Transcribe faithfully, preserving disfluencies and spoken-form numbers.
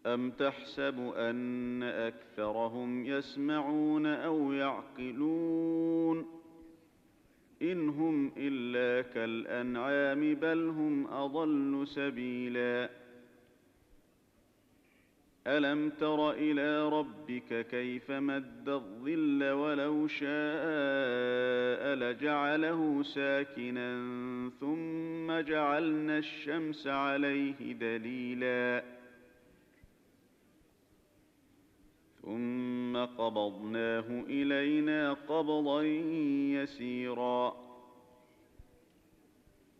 أَمْ تَحْسَبُ أَنَّ أَكْثَرَهُمْ يَسْمَعُونَ أَوْ يَعْقِلُونَ إِنْ هُمْ إِلَّا كَالْأَنْعَامِ بَلْ هُمْ أَضَلُّ سَبِيلًا أَلَمْ تَرَ إِلَىٰ رَبِّكَ كَيْفَ مَدَّ الظِّلَّ وَلَوْ شَاءَ لَجَعَلَهُ سَاكِنًا ثُمَّ جَعَلْنَا الشَّمْسَ عَلَيْهِ دَلِيلًا ثُمَّ قَبَضْنَاهُ إِلَيْنَا قَبْضًا يَسِيرًا